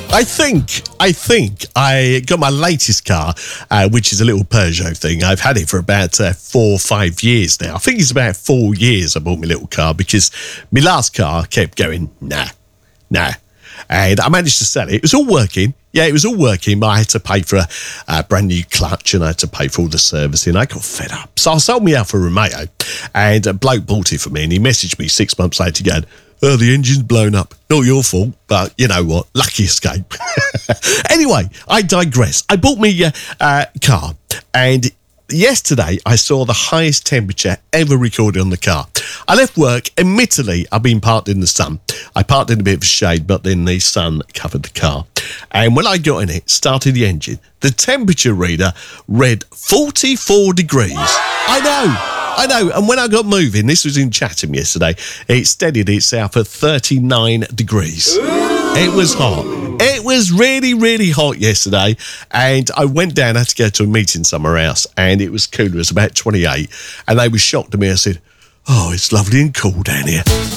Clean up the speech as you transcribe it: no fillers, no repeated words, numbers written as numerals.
I think I got my latest car, which is a little Peugeot thing. I've had it for about 4 or 5 years now. I think it's about 4 years I bought my little car because my last car kept going, nah. And I managed to sell it. It was all working. Yeah, it was all working, but I had to pay for a brand new clutch and I had to pay for all the servicing. I got fed up. So I sold me Alfa Romeo and a bloke bought it for me and he messaged me 6 months later going, oh, the engine's blown up. Not your fault, but you know what? Lucky escape. Anyway, I digress. I bought me a car and yesterday I saw the highest temperature ever recorded on the car. I left work. Admittedly, I've been parked in the sun. I parked in a bit of shade, but then the sun covered the car. And when I got in it, started the engine, the temperature reader read 44 degrees. I know. And when I got moving, this was in Chatham yesterday, it steadied itself at 39 degrees. It was hot. It was really, really hot yesterday. And I went down, I had to go to a meeting somewhere else, and it was cooler. It was about 28. And they were shocked at me. I said, oh, it's lovely and cool down here.